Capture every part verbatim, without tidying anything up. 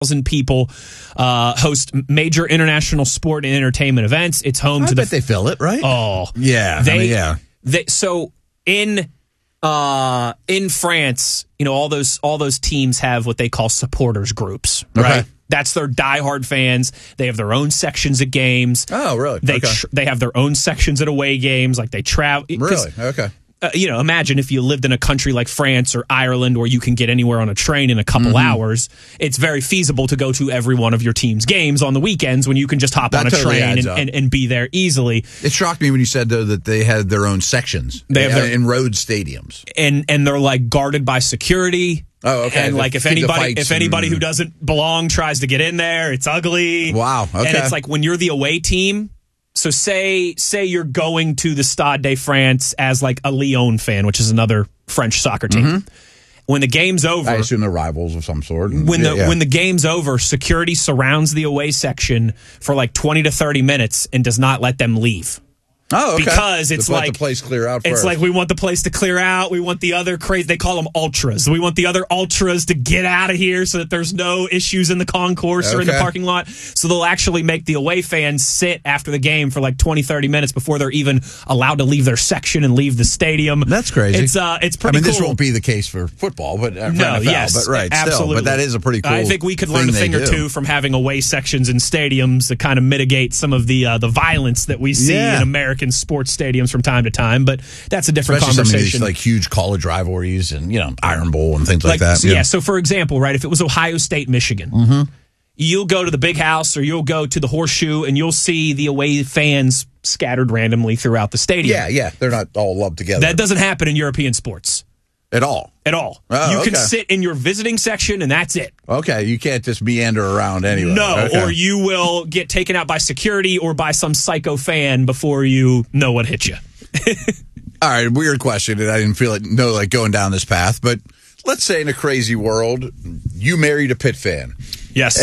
thousand people, uh, host major international sport and entertainment events. It's home I to bet the. they fill it, right? Oh, yeah, they, I mean, yeah. They, so in uh, in France, you know, all those all those teams have what they call supporters groups, right? Okay. That's their diehard fans. They have their own sections at games. Oh, really? They okay. tr- they have their own sections at away games. Like they travel. Really? Okay. Uh, you know, imagine if you lived in a country like France or Ireland where you can get anywhere on a train in a couple mm-hmm. hours. It's very feasible to go to every one of your team's games on the weekends when you can just hop That on a totally train adds and, up. and, and be there easily. It shocked me when you said, though, that they had their own sections They have uh, their- in road stadiums. And and they're like guarded by security. Oh, okay. And The- like if the anybody fights if anybody and- who doesn't belong tries to get in there, it's ugly. Wow, okay. And it's like when you're the away team. So say say you're going to the Stade de France as like a Lyon fan, which is another French soccer team. Mm-hmm. When the game's over, I assume they're rivals of some sort. when the yeah. when the game's over, security surrounds the away section for like twenty to thirty minutes and does not let them leave. Oh, okay. Because it's Just let like the place clear out It's first. like we want the place to clear out. We want the other crazy. They call them ultras. We want the other ultras to get out of here so that there's no issues in the concourse or in the Okay. parking lot. So they'll actually make the away fans sit after the game for like twenty, thirty minutes before they're even allowed to leave their section and leave the stadium. That's crazy. It's uh, it's I pretty. mean, cool. this won't be the case for football, but uh, for No, N F L, yes, but right, absolutely. still, but that is a pretty cool. I think we could learn a thing thing they or do. two from having away sections in stadiums to kind of mitigate some of the uh, the violence that we see Yeah. in American sports stadiums from time to time. But that's a different Especially some of conversation. these like huge college rivalries and you know Iron Bowl and things like, Like, that. so, yeah. So for example, right, if it was Ohio State, Michigan, Mm-hmm. you'll go to the Big House or you'll go to the Horseshoe and you'll see the away fans scattered randomly throughout the stadium. yeah, yeah, they're not all lumped together That doesn't happen in European sports at all. at all. Oh, you can okay. sit in your visiting section and that's it. Okay, you can't just meander around anyway. No, Okay. or you will get taken out by security or by some psycho fan before you know what hit you. All right, weird question, and I didn't feel it. No, like going down this path, but let's say in a crazy world, you married a Pitt fan. Yes.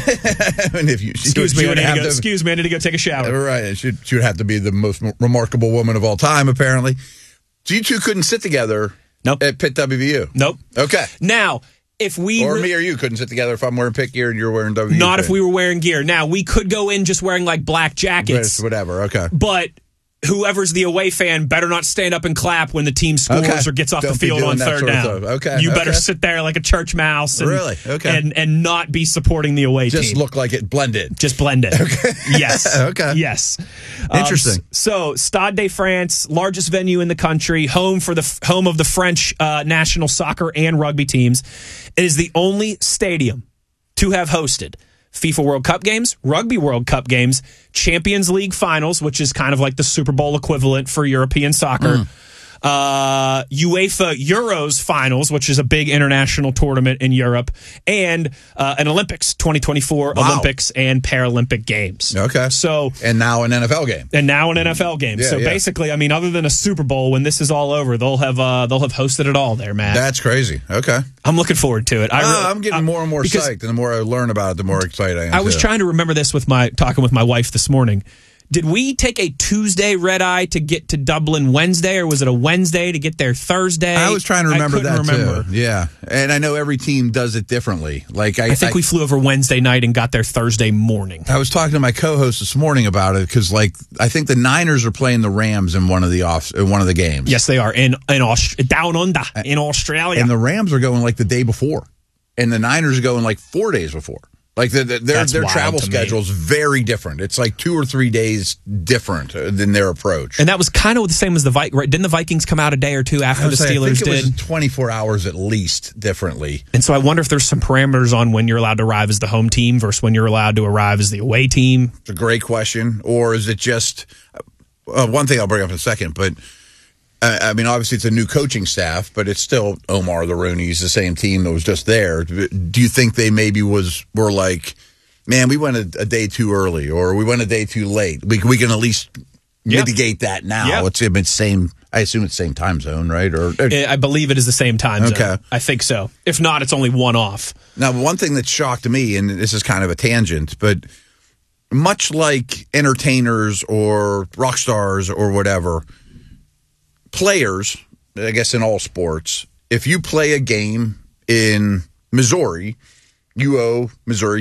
and if you, excuse she me, I would need to have go, excuse me, I need to go take a shower. Right, she, she would have to be the most remarkable woman of all time, apparently. So you two couldn't sit together. Nope. At Pitt W V U. Nope. Okay. Now, if we Or re- me or you couldn't sit together if I'm wearing Pitt gear and you're wearing W V U. not fan. if we were wearing gear. Now, we could go in just wearing like black jackets. But whatever. Okay. But whoever's the away fan better not stand up and clap when the team scores Okay. or gets off Don't the be field doing on that third sort of down. stuff. Okay, You better okay. sit there like a church mouse and, Really? Okay. and, and not be supporting the away Just team. look like it blended. Just blend it. Okay. Yes. Okay. Yes. Um, Interesting. so, Stade de France, largest venue in the country, home for the home of the French uh, national soccer and rugby teams. It is the only stadium to have hosted FIFA World Cup games, Rugby World Cup games, Champions League finals, which is kind of like the Super Bowl equivalent for European soccer. Mm. Uh, UEFA Euros finals, which is a big international tournament in Europe, and uh, an Olympics, twenty twenty-four Wow. Olympics and Paralympic Games. Okay. So, And now an N F L game. and now an N F L game. Yeah, so yeah. basically, I mean, other than a Super Bowl, when this is all over, they'll have uh, they'll have hosted it all there, Matt. That's crazy. Okay. I'm looking forward to it. I Uh, really- I'm getting uh, more and more because psyched, and the more I learn about it, the more excited I am. I was too. trying to remember this with my talking with my wife this morning. Did we take a Tuesday red eye to get to Dublin Wednesday, or was it a Wednesday to get there Thursday? I was trying to remember I that couldn't remember. too. Yeah, and I know every team does it differently. Like I, I think we flew over Wednesday night and got there Thursday morning. I was talking to my co-host this morning about it because, like, I think the Niners are playing the Rams in one of the off in one of the games. Yes, they are in in Aust- down under in Australia. and the Rams are going like the day before, and the Niners are going like four days before. Like the, the, their That's their wild travel to me. schedule is very different. It's like two or three days different uh, than their approach. and that was kind of the same as the Vikings. Right? Didn't the Vikings come out a day or two after I the was saying, Steelers I think it did? was twenty-four hours at least differently. And so I wonder if there's some parameters on when you're allowed to arrive as the home team versus when you're allowed to arrive as the away team. It's a great question. Or is it just uh, one thing I'll bring up in a second, but uh, I mean, obviously it's a new coaching staff, but it's still Omar the Rooney's the same team that was just there. Do you think they maybe was were like, man, we went a, a day too early or we went a day too late? We, we can at least Yeah. mitigate that now. Yeah. It's, it's same. I assume it's same time zone, right? Or, or I believe it is the same time zone. Okay. I think so. If not, it's only one off. Now, one thing that shocked me, and this is kind of a tangent, but much like entertainers or rock stars or whatever, players, I guess in all sports, if you play a game in Missouri, you owe Missouri